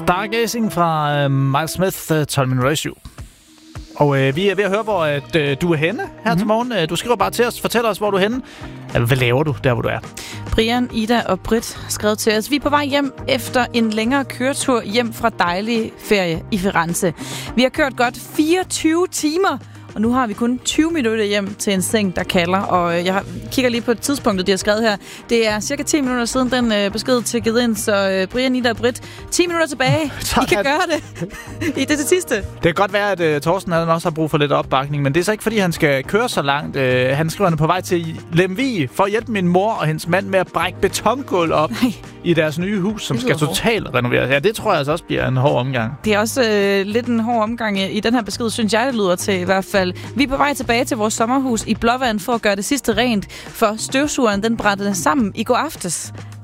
Stargazing fra Miles Smith, 12 minutter i 7. Og vi er ved at høre, hvor du er henne her til morgen. Du skriver bare til os, fortæl os, hvor du er henne. Hvad laver du der, hvor du er? Brian, Ida og Britt har skrevet til os. Vi er på vej hjem efter en længere køretur hjem fra dejlig ferie i Firenze. Vi har kørt godt 24 timer, og nu har vi kun 20 minutter hjem til en seng, der kalder. Og jeg kigger lige på tidspunktet, de har skrevet her. Det er cirka 10 minutter siden, den besked tikkede ind. Så Brian, Ida og Britt, 10 minutter tilbage. I kan gøre det i det sidste. Det kan godt være, at Thorsten også har brug for lidt opbakning, men det er så ikke, fordi han skal køre så langt. Han skriver, han er på vej til Lemvig for at hjælpe min mor og hendes mand med at brække betongulv op i deres nye hus, som skal totalt renoveres. Ja, det tror jeg altså også bliver en hård omgang. Det er også lidt en hård omgang i den her besked, synes jeg, det lyder til i hvert fald. Vi er på vej tilbage til vores sommerhus i Blåvand for at gøre det sidste rent, for støvsugeren den brændte sammen i går aftes.